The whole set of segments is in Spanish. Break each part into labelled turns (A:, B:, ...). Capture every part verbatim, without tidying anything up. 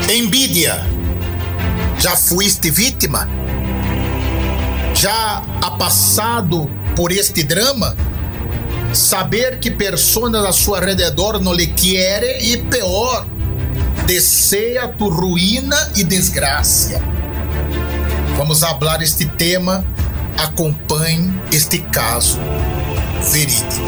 A: Envidia. Já fuiste vítima? Já ha passado por este drama? Saber que pessoas a seu alrededor não lhe querem e pior, deseja tu ruína e desgraça. Vamos falar este tema. Acompanhe este caso verídico.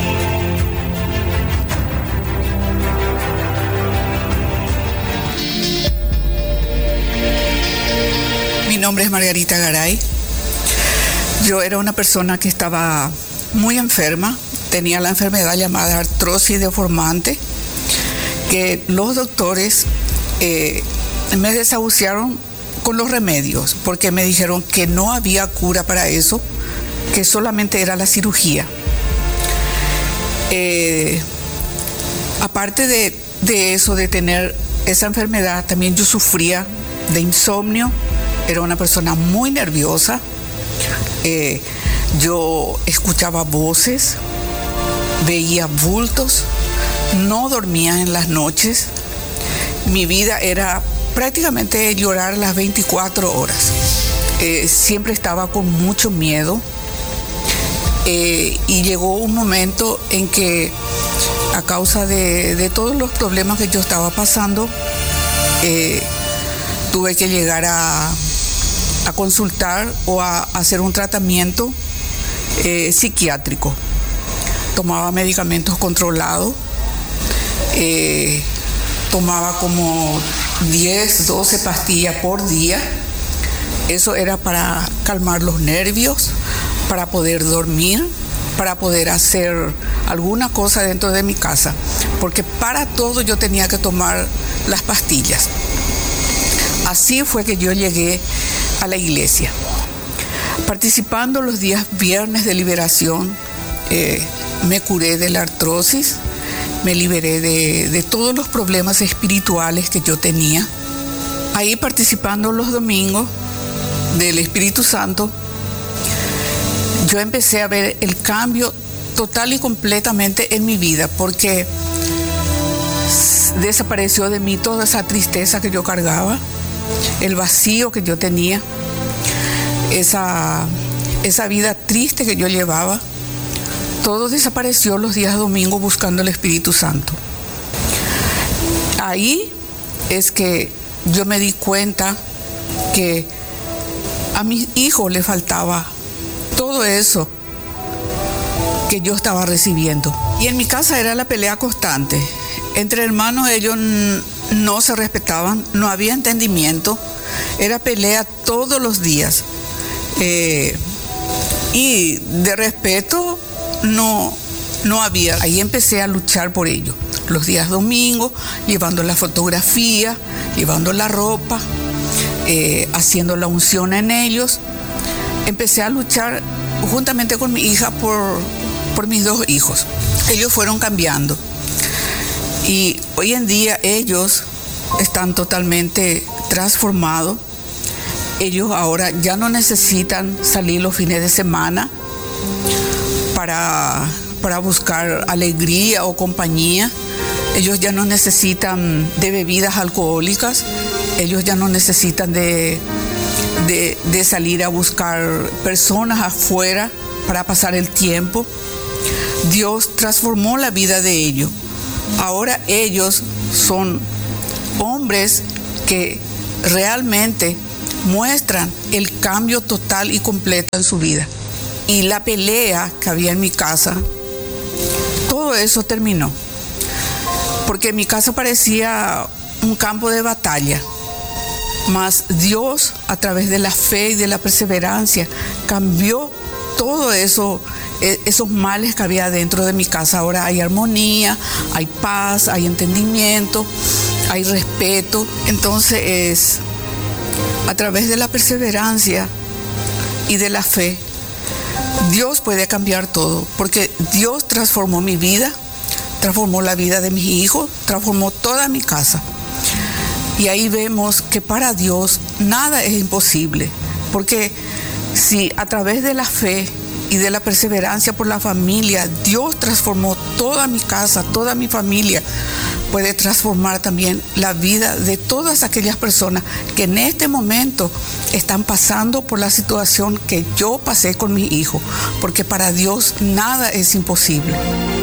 B: Mi nombre es Margarita Garay. Yo era una persona que estaba muy enferma, tenía la enfermedad llamada artrosis deformante, que los doctores eh, me desahuciaron con los remedios, porque me dijeron que no había cura para eso, que solamente era la cirugía. Eh, aparte de, de eso, de tener esa enfermedad, también yo sufría de insomnio, era una persona muy nerviosa, eh, yo escuchaba voces, veía bultos, no dormía en las noches, mi vida era prácticamente llorar las veinticuatro horas. Eh, siempre estaba con mucho miedo eh, y llegó un momento en que a causa de, de todos los problemas que yo estaba pasando, eh, tuve que llegar a, a consultar o a, a hacer un tratamiento eh, psiquiátrico. Tomaba medicamentos controlados, eh, tomaba como diez, doce pastillas por día. Eso era para calmar los nervios, para poder dormir, para poder hacer alguna cosa dentro de mi casa, porque para todo yo tenía que tomar las pastillas. Así fue que yo llegué a la iglesia, participando los días viernes de liberación. Eh, me curé de la artrosis, me liberé de, de todos los problemas espirituales que yo tenía. Ahí participando los domingos del Espíritu Santo, yo empecé a ver el cambio total y completamente en mi vida, porque desapareció de mí toda esa tristeza que yo cargaba, el vacío que yo tenía, esa, esa vida triste que yo llevaba. Todo desapareció los días domingos buscando el Espíritu Santo. Ahí es que yo me di cuenta que a mis hijos les faltaba todo eso que yo estaba recibiendo. Y en mi casa era la pelea constante. Entre hermanos ellos no se respetaban, no había entendimiento, era pelea todos los días. Eh, y de respeto no, no había. Ahí empecé a luchar por ello. Los días domingos, llevando la fotografía, llevando la ropa, eh, haciendo la unción en ellos. Empecé a luchar juntamente con mi hija por, por mis dos hijos. Ellos fueron cambiando. Y hoy en día ellos están totalmente transformados. Ellos ahora ya no necesitan salir los fines de semana para, para buscar alegría o compañía. Ellos ya no necesitan de bebidas alcohólicas. Ellos ya no necesitan de, de, de salir a buscar personas afuera para pasar el tiempo. Dios transformó la vida de ellos. Ahora ellos son hombres que realmente muestran el cambio total y completo en su vida. Y la pelea que había en mi casa, todo eso terminó. Porque mi casa parecía un campo de batalla. Mas Dios, a través de la fe y de la perseverancia, cambió todo eso, esos males que había dentro de mi casa. Ahora hay armonía, hay paz, hay entendimiento, hay respeto. Entonces es a través de la perseverancia y de la fe, Dios puede cambiar todo, porque Dios transformó mi vida, transformó la vida de mis hijos, transformó toda mi casa. Y ahí vemos que para Dios nada es imposible, porque si a través de la fe y de la perseverancia por la familia, Dios transformó toda mi casa, toda mi familia, puede transformar también la vida de todas aquellas personas que en este momento están pasando por la situación que yo pasé con mi hijo, porque para Dios nada es imposible.